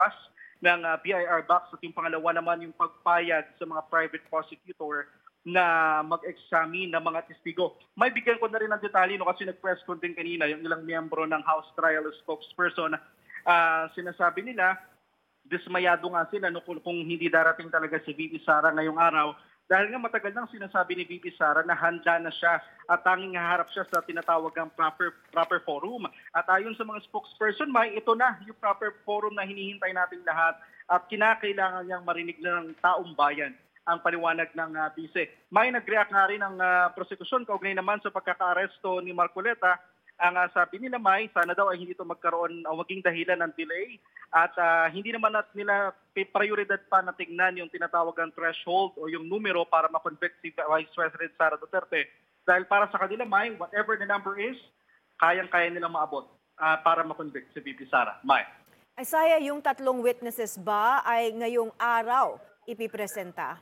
pagbukas ng BIR box at yung pangalawa naman yung pagpayag sa mga private prosecutor na mag-examine ng mga testigo. May bigyan ko na rin ng detalye kasi nag-press con din kanina yung ilang miyembro ng House Trial spokesperson. Sinasabi nila, dismayado nga sila kung hindi darating talaga si VP Sara ngayong araw. Dahil nga matagal nang sinasabi ni VP Sara na handa na siya at tanging haharap siya sa tinatawagang proper forum. At ayon sa mga spokesperson, ito na yung proper forum na hinihintay nating lahat at kinakailangan niyang marinig na ng taong bayan ang paliwanag ng bise. May nag-react nga rin ang prosekusyon kaugnay naman sa pagkakaaresto ni Marcoleta. Ang sabi nila sana daw ay hindi ito magkaroon o maging dahilan ng delay at hindi naman nila prioridad pa na tingnan yung tinatawagang threshold o yung numero para ma-convict si Vice President Sara Duterte. Dahil para sa kanila, whatever the number is, kayang-kaya nilang maabot para ma-convict si VP Sara. Isaiah, yung tatlong witnesses ba ay ngayong araw ipipresenta?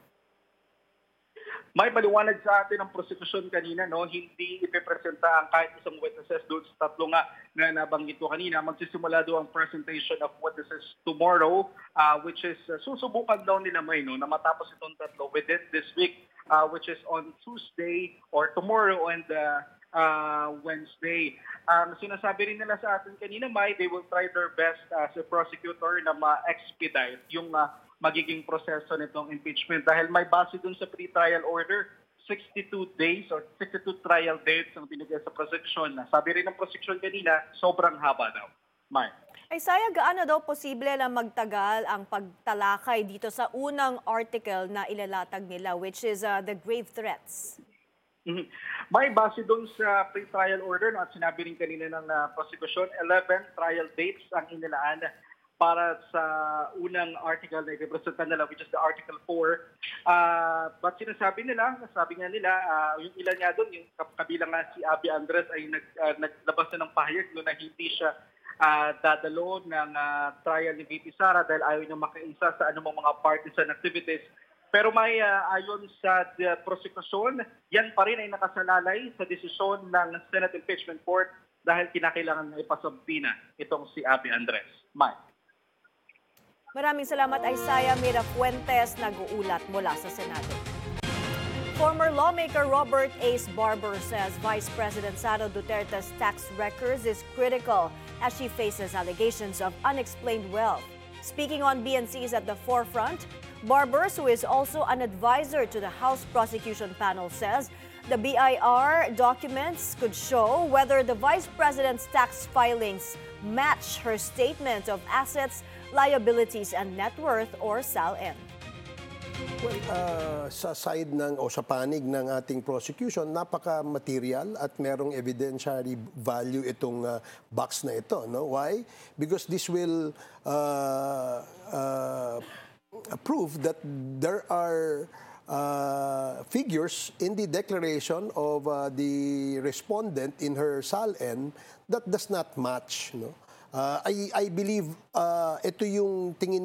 May paliwanag sa atin ang prosekusyon kanina, hindi ipipresenta ang kahit isang witnesses doon sa tatlo nga na nabanggit ko kanina. Magsisimula daw ang presentation of witnesses tomorrow, which is susubukan daw nila na matapos itong tatlo within this week, which is on Tuesday or tomorrow and Wednesday. Sinasabi rin nila sa atin kanina, they will try their best as a prosecutor na ma-expedite yung magiging proseso nitong impeachment dahil may base dun sa pre-trial order, 62 days or 62 trial dates ang binigay sa prosecution. Sabi rin ng prosecution kanina, sobrang haba daw. Isaiah, gaano daw posible na magtagal ang pagtalakay dito sa unang article na ilalatag nila, which is the grave threats? May base doon sa pre-trial order at sinabi rin kanina ng prosecution, 11 trial dates ang inilaan para sa unang article na ipipresenta nila, which is the Article 4. But sabi nga nila, yung ilan nga doon, yung kabilang nga si Abby Andres ay naglabas na ng pahayag na hindi siya dadalo ng trial ni VP Sara dahil ayaw niya makaisa sa anumang mga partisan activities. Pero ayon sa prosecution, yan pa rin ay nakasalalay sa desisyon ng Senate Impeachment Court dahil kinakailangan na ipasubpina itong si Abby Andres. Maraming salamat, Isaiah Mirafuentes, nag-uulat mula sa Senado. Former lawmaker Robert Ace Barber says Vice President Sara Duterte's tax records is critical as she faces allegations of unexplained wealth. Speaking on BNC's At the Forefront, Barber, who is also an advisor to the House Prosecution Panel, says the BIR documents could show whether the Vice President's tax filings match her statement of assets, liabilities, and net worth or SALN. Well, sa side o sa panig ng ating prosecution, napaka-material at merong evidentiary value itong box na ito. Why? Because this will prove that there are figures in the declaration of the respondent in her SALN that does not match. I believe ito yung tingin